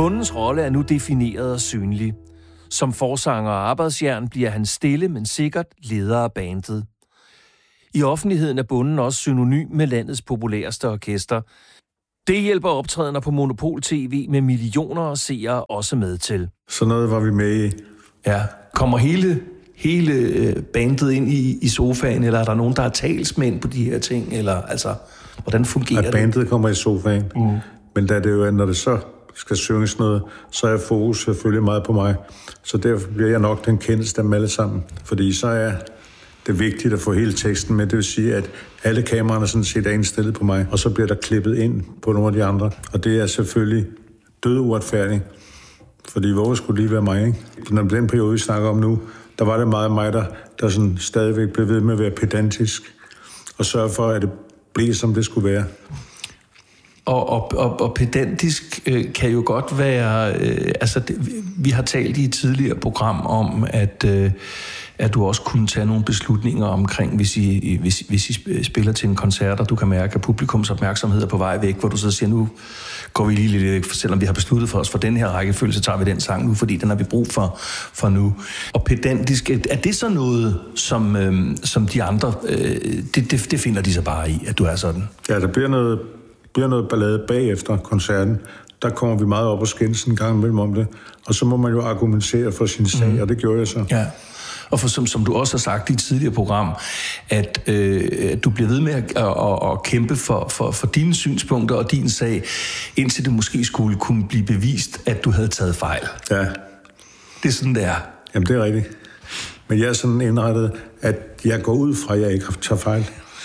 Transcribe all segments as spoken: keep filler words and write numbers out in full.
Bondens rolle er nu defineret og synlig. Som forsanger og arbejdsjern bliver han stille, men sikkert leder af bandet. I offentligheden er Bonden også synonym med landets populærste orkester. Det hjælper optrædener på Monopol T V med millioner af seere også med til. Så noget var vi med i. Ja, kommer hele, hele bandet ind i, i sofaen, eller er der nogen, der er talsmænd på de her ting, eller altså, hvordan fungerer det? Bandet kommer i sofaen, mm. men da det jo, når det så skal synges noget, så er fokus selvfølgelig meget på mig. Så derfor bliver jeg nok den kendeste af dem alle sammen. Fordi så er det vigtigt at få hele teksten med. Det vil sige, at alle kameraerne sådan set er indstillet på mig, og så bliver der klippet ind på nogle af de andre. Og det er selvfølgelig død uretfærdigt. Fordi hvor skulle lige være mig, ikke? Når den periode, vi snakker om nu, der var det meget mig, der, der sådan stadigvæk blev ved med at være pedantisk og sørge for, at det blev, som det skulle være. Og, og, og, og pedantisk øh, kan jo godt være... Øh, altså, det, vi har talt i et tidligere program om, at, øh, at du også kunne tage nogle beslutninger omkring, hvis I, hvis, hvis I spiller til en koncert, og du kan mærke, at publikums opmærksomhed er på vej væk, hvor du så siger, nu går vi lige lidt væk, selvom vi har besluttet for os for den her rækkefølge, så tager vi den sang nu, fordi den har vi brug for, for nu. Og pedantisk, er det så noget, som, øh, som de andre... Øh, det, det, det finder de så bare i, at du er sådan? Ja, der bliver noget... bliver noget ballade bagefter koncerten. Der kommer vi meget op og skændes en gang imellem om det. Og så må man jo argumentere for sin sag, mm. og det gjorde jeg så. Ja. Og for, som, som du også har sagt i et tidligere program, at øh, du bliver ved med at, at, at, at kæmpe for, for, for dine synspunkter og din sag, indtil det måske skulle kunne blive bevist, at du havde taget fejl. Ja. Det er sådan, det er. Jamen, det er rigtigt. Men jeg er sådan indrettet, at jeg går ud fra, at jeg ikke har taget fejl.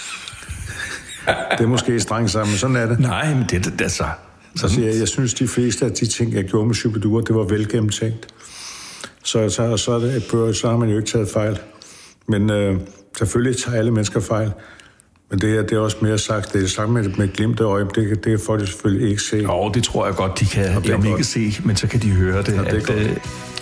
Det er måske strengt sammen, men sådan er det. Nej, men det er det så. Altså, jeg, jeg synes, de fleste af de ting, jeg gjorde med Shu-bi-dua, det var velgennemtænkt. Så, så, så, er det, så har man jo ikke taget fejl. Men øh, selvfølgelig tager alle mennesker fejl. Men det her, det er også mere sagt, det er sagt med, med glimte øje, det, det kan folk selvfølgelig ikke se. Jo, det tror jeg godt, de kan. Om ikke se, men så kan de høre det. Ja, det at,